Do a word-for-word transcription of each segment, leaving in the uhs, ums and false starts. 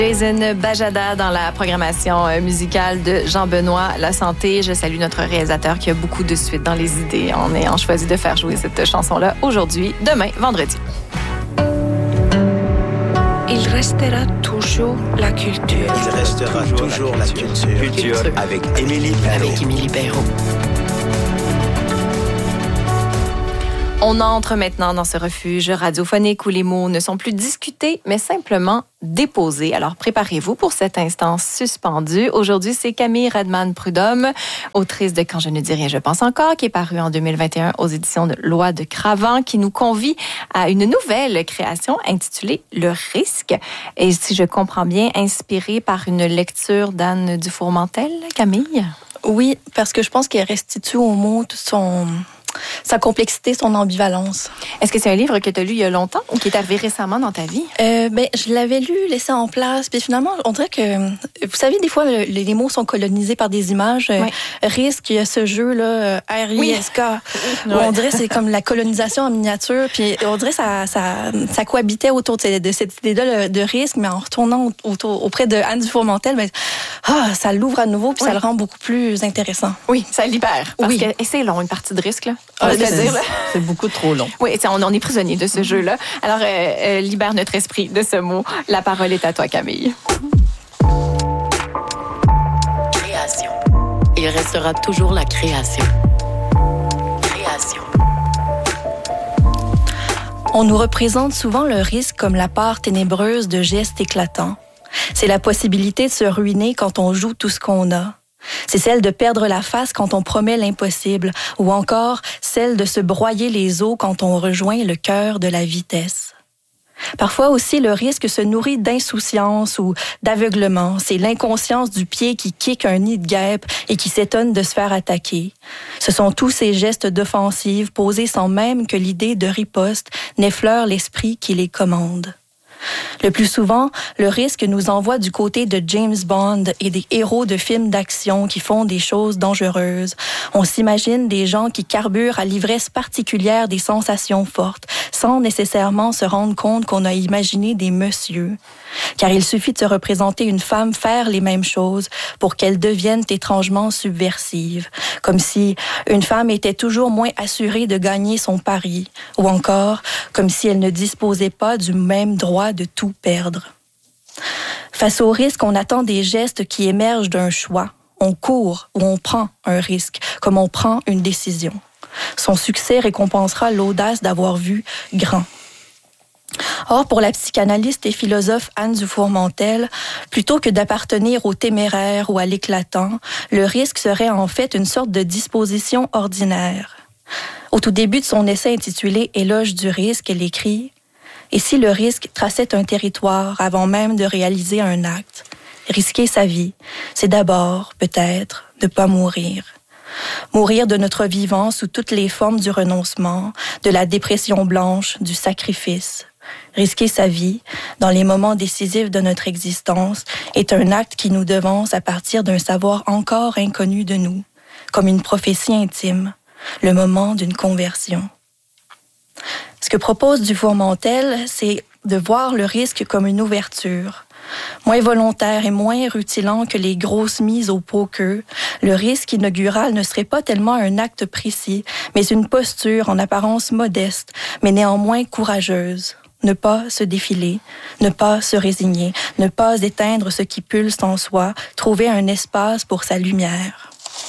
Jason Bajada dans la programmation musicale de Jean-Benoît La Santé. Je salue notre réalisateur qui a beaucoup de suite dans les idées en ayant choisi de faire jouer cette chanson-là aujourd'hui, demain, vendredi. Il restera toujours la culture. Il restera toujours, toujours la culture. La culture. culture. Avec Émilie Perrault. Avec Émilie Perrault. On entre maintenant dans ce refuge radiophonique où les mots ne sont plus discutés, mais simplement déposés. Alors, préparez-vous pour cet instant suspendu. Aujourd'hui, c'est Camille Redman-Prudhomme, autrice de Quand je ne dis rien, je pense encore, qui est parue en deux mille vingt et un aux éditions de Loi de Cravant, qui nous convie à une nouvelle création intitulée Le Risque. Et si je comprends bien, inspirée par une lecture d'Anne Dufourmentel, Camille? Oui, parce que je pense qu'elle restitue au mot tout son... sa complexité, son ambivalence. Est-ce que c'est un livre que tu as lu il y a longtemps ou qui est arrivé récemment dans ta vie? Euh, ben, je l'avais lu, laissé en place, puis finalement, on dirait que, vous savez, des fois, le, les mots sont colonisés par des images. Oui. Euh, Risque, il y a ce jeu-là, R I S K, oui. Où on dirait que c'est comme la colonisation en miniature, puis on dirait que ça, ça, ça cohabitait autour de, de cette idée-là de risque, mais en retournant autour, auprès de Anne Dufourmentel, ben, ah, ça l'ouvre à nouveau, puis oui. Ça le rend beaucoup plus intéressant. Oui, ça libère. Parce oui. que, et c'est long, une partie de risque, là. Ah, c'est, dire, là. C'est beaucoup trop long. Oui, on, on est prisonnier de ce mmh. jeu-là. Alors, euh, euh, libère notre esprit de ce mot. La parole est à toi, Camille. Création. Il restera toujours la création. Création. On nous représente souvent le risque comme la part ténébreuse de gestes éclatants. C'est la possibilité de se ruiner quand on joue tout ce qu'on a. C'est celle de perdre la face quand on promet l'impossible, ou encore celle de se broyer les os quand on rejoint le cœur de la vitesse. Parfois aussi, le risque se nourrit d'insouciance ou d'aveuglement. C'est l'inconscience du pied qui kick un nid de guêpe et qui s'étonne de se faire attaquer. Ce sont tous ces gestes d'offensive posés sans même que l'idée de riposte n'effleure l'esprit qui les commande. Le plus souvent, le risque nous envoie du côté de James Bond et des héros de films d'action qui font des choses dangereuses. On s'imagine des gens qui carburent à l'ivresse particulière des sensations fortes, sans nécessairement se rendre compte qu'on a imaginé des messieurs. Car il suffit de se représenter une femme faire les mêmes choses pour qu'elle devienne étrangement subversive, comme si une femme était toujours moins assurée de gagner son pari, ou encore comme si elle ne disposait pas du même droit de tout perdre. Face au risque, on attend des gestes qui émergent d'un choix. On court ou on prend un risque, comme on prend une décision. Son succès récompensera l'audace d'avoir vu grand. Or, pour la psychanalyste et philosophe Anne Dufourmentel, plutôt que d'appartenir au téméraire ou à l'éclatant, le risque serait en fait une sorte de disposition ordinaire. Au tout début de son essai intitulé « Éloge du risque », elle écrit « Et si le risque traçait un territoire avant même de réaliser un acte? Risquer sa vie, c'est d'abord, peut-être, ne pas mourir. Mourir de notre vivant sous toutes les formes du renoncement, de la dépression blanche, du sacrifice. Risquer sa vie, dans les moments décisifs de notre existence, est un acte qui nous devance à partir d'un savoir encore inconnu de nous, comme une prophétie intime, le moment d'une conversion. » Ce que propose Dufourmentel, c'est de voir le risque comme une ouverture. Moins volontaire et moins rutilant que les grosses mises au poker, le risque inaugural ne serait pas tellement un acte précis, mais une posture en apparence modeste, mais néanmoins courageuse. Ne pas se défiler, ne pas se résigner, ne pas éteindre ce qui pulse en soi, trouver un espace pour sa lumière.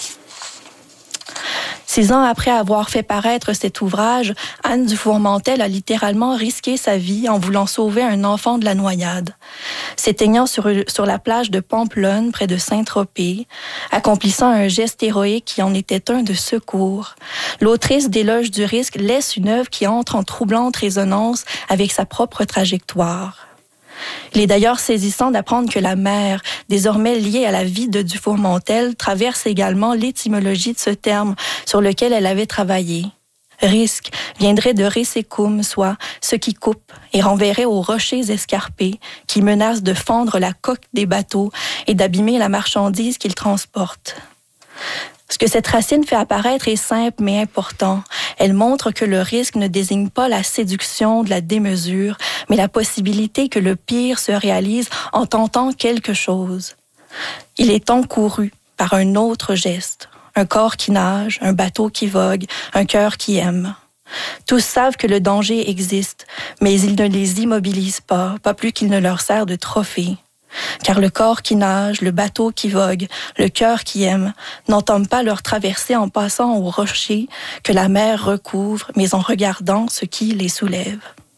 Six ans après avoir fait paraître cet ouvrage, Anne Dufourmentel a littéralement risqué sa vie en voulant sauver un enfant de la noyade. S'éteignant sur, sur la plage de Pamplonne, près de Saint-Tropez, accomplissant un geste héroïque qui en était un de secours, l'autrice d'Éloge du risque laisse une œuvre qui entre en troublante résonance avec sa propre trajectoire. Il est d'ailleurs saisissant d'apprendre que la mer, désormais liée à la vie de Dufourmentel, traverse également l'étymologie de ce terme sur lequel elle avait travaillé. Risque viendrait de resecum, soit ce qui coupe, et renverrait aux rochers escarpés qui menacent de fendre la coque des bateaux et d'abîmer la marchandise qu'ils transportent. Ce que cette racine fait apparaître est simple mais important. Elle montre que le risque ne désigne pas la séduction de la démesure, mais la possibilité que le pire se réalise en tentant quelque chose. Il est encouru par un autre geste, un corps qui nage, un bateau qui vogue, un cœur qui aime. Tous savent que le danger existe, mais ils ne les immobilisent pas, pas plus qu'il ne leur sert de trophée. Car le corps qui nage, le bateau qui vogue, le cœur qui aime, n'entament pas leur traversée en passant aux rochers que la mer recouvre, mais en regardant ce qui les soulève.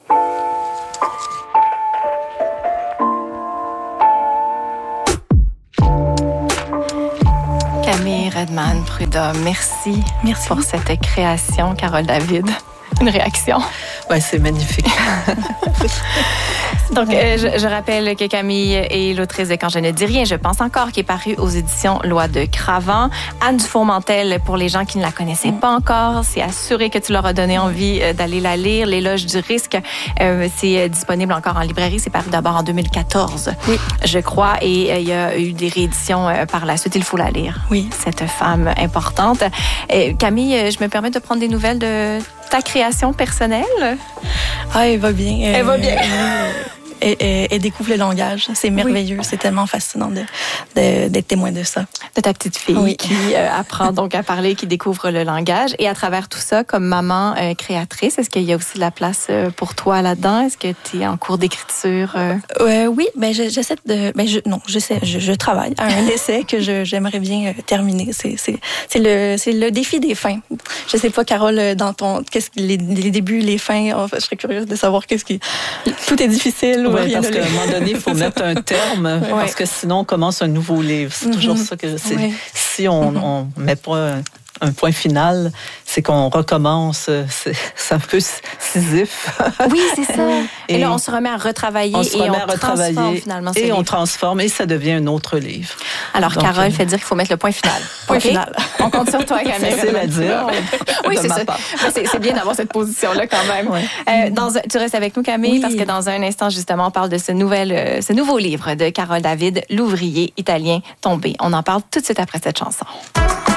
Camille Redman-Prudhomme, merci, merci pour cette création. Carole David, une réaction? Oui, c'est magnifique. Donc, euh, je, je rappelle que Camille est l'autrice de Quand je ne dis rien, je pense encore, qui est paru aux éditions Loi de Cravant. Anne Dufourmentel, pour les gens qui ne la connaissaient pas encore, c'est assuré que tu leur as donné envie d'aller la lire. L'éloge du risque, euh, c'est disponible encore en librairie. C'est paru d'abord en deux mille quatorze, oui, je crois, et euh, il y a eu des rééditions euh, par la suite. Il faut la lire. Oui. Cette femme importante. Euh, Camille, je me permets de prendre des nouvelles de ta création personnelle. Ah, elle va bien. Elle euh, va bien. Elle, elle, elle découvre le langage. C'est merveilleux. Oui. C'est tellement fascinant de, de, d'être témoin de ça. De ta petite fille oui. qui euh, apprend donc à parler, qui découvre le langage. Et à travers tout ça, comme maman euh, créatrice, est-ce qu'il y a aussi de la place euh, pour toi là-dedans? Est-ce que tu es en cours d'écriture? Euh? Euh, oui, ben, je, j'essaie de... Ben, je, non, je, sais, je, je travaille à un essai que je, j'aimerais bien euh, terminer. C'est, c'est, c'est, le, c'est le défi des fins. Je sais pas, Carole, dans ton... Qu'est-ce que les, les débuts, les fins, oh, je serais curieuse de savoir qu'est-ce qui... Tout est difficile. Oui, parce qu'à un moment donné, il faut mettre un terme, ouais. parce que sinon, on commence un nouveau livre. C'est mm-hmm. toujours ça que c'est. Ouais. Si on ne mm-hmm. met pas un, un point final, c'est qu'on recommence. C'est, c'est un peu Sisyphe. Oui, c'est ça. Et, et là, on se remet à retravailler on se remet et à on retravailler transforme finalement ce Et livre. on transforme et ça devient un autre livre. Alors, Donc, Carole euh... fait dire qu'il faut mettre le point final. Point okay. final. On compte sur toi, Camille. C'est facile à dire. Oui, c'est ça. C'est, c'est bien d'avoir cette position-là quand même. Ouais. Euh, dans, tu restes avec nous, Camille, oui. parce que dans un instant, justement, on parle de ce, nouvel, euh, ce nouveau livre de Carole David, L'ouvrier italien tombé. On en parle tout de suite après cette chanson.